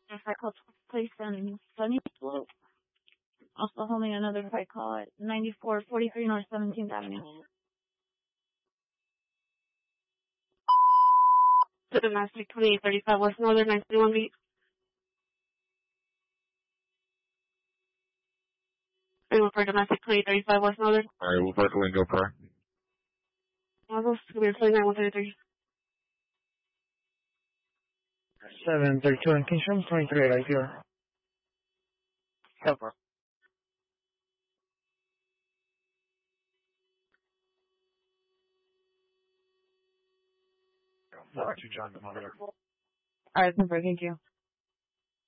If I call place in Sunny Slope, also holding another fight call at 9443 North 17th Avenue. To domestic 2835 West Northern 931 beat. And for domestic 2835 West Northern. Alright, we'll park a Lingo car. I'll go to 29133. 732 and Kingston 23 right here. Go. To John, come over there. Alright, thank you.